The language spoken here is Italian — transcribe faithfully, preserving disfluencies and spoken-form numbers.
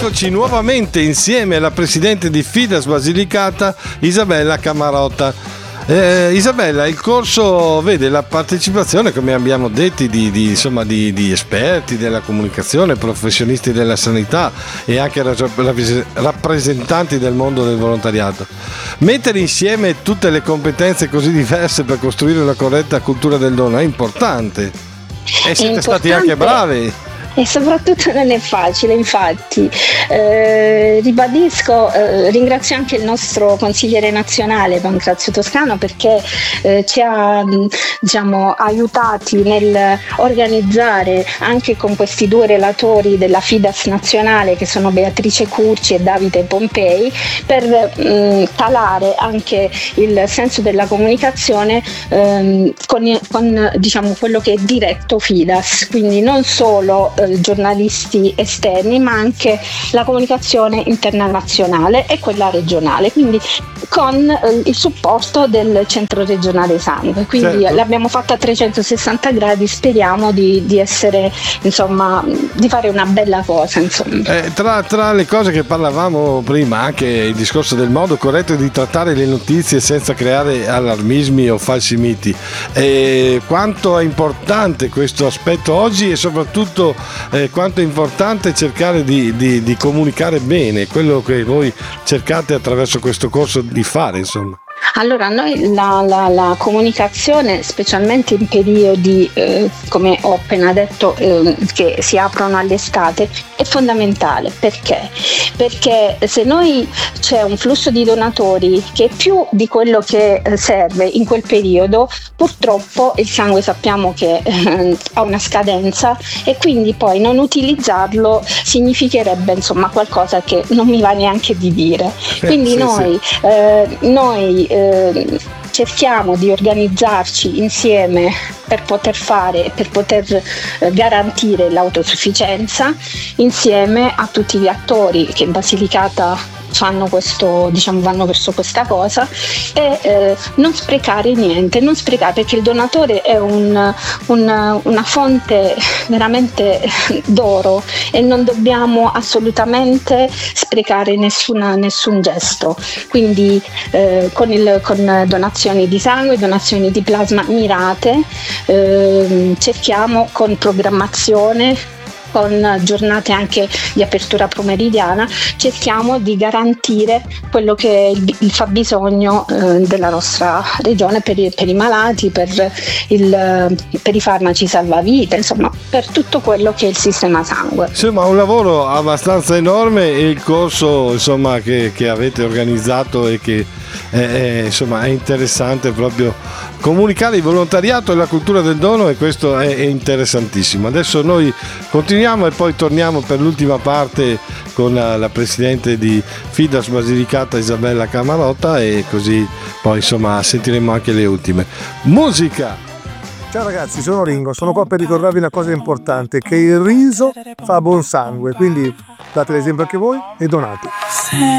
Eccoci nuovamente insieme alla presidente di Fidas Basilicata, Isabella Camarotta. Eh, Isabella, il corso vede la partecipazione, come abbiamo detto, di, di, insomma, di, di esperti della comunicazione, professionisti della sanità e anche rappresentanti del mondo del volontariato. Mettere insieme tutte le competenze così diverse per costruire una corretta cultura del dono è importante. E siete stati anche bravi. E soprattutto non è facile, infatti eh, ribadisco, eh, ringrazio anche il nostro consigliere nazionale Pancrazio Toscano, perché eh, ci ha diciamo, aiutati nel organizzare anche con questi due relatori della Fidas nazionale, che sono Beatrice Curci e Davide Pompei, per mh, calare anche il senso della comunicazione ehm, con, con diciamo, quello che è diretto Fidas, quindi non solo eh, giornalisti esterni, ma anche la comunicazione interna nazionale e quella regionale, quindi con eh, il supporto del centro regionale sangue, quindi certo. L'abbiamo fatta a trecentosessanta gradi, speriamo di, di essere, insomma, di fare una bella cosa, insomma. Eh, tra, tra le cose che parlavamo prima, anche il discorso del modo corretto di trattare le notizie senza creare allarmismi o falsi miti. Eh, quanto è importante questo aspetto oggi, e soprattutto eh, quanto è importante cercare di, di, di comunicare bene quello che voi cercate attraverso questo corso di fare, insomma. Allora, noi la, la, la comunicazione, specialmente in periodi, eh, come ho appena detto, eh, che si aprono all'estate, è fondamentale. Perché? Perché se noi c'è un flusso di donatori che è più di quello che serve in quel periodo, purtroppo il sangue sappiamo che eh, ha una scadenza, e quindi poi non utilizzarlo significherebbe, insomma, qualcosa che non mi va neanche di dire. Quindi sì, noi, sì. Eh, noi Eh, cerchiamo di organizzarci insieme per poter fare, per poter eh, garantire l'autosufficienza insieme a tutti gli attori che in Basilicata fanno questo, diciamo, vanno verso questa cosa, e eh, non sprecare niente, non sprecare, perché il donatore è un, un, una fonte veramente d'oro e non dobbiamo assolutamente sprecare nessuna, nessun gesto. Quindi eh, con, il, con donazioni di sangue, donazioni di plasma mirate, eh, cerchiamo con programmazione, con giornate anche di apertura pomeridiana, cerchiamo di garantire quello che è il, il fabbisogno eh, della nostra regione per i, per i malati, per, il, per i farmaci salvavita, insomma per tutto quello che è il sistema sangue. Insomma, un lavoro abbastanza enorme, e il corso, insomma, che, che avete organizzato e che è, è, insomma, è interessante proprio comunicare il volontariato e la cultura del dono, e questo è, è interessantissimo. Adesso noi continuiamo e poi torniamo per l'ultima parte con la, la presidente di Fidas Basilicata, Isabella Camarotta, e così poi, insomma, sentiremo anche le ultime. Musica! Ciao ragazzi, sono Ringo, sono qua per ricordarvi una cosa importante, che il riso fa buon sangue, quindi date l'esempio anche voi e donate.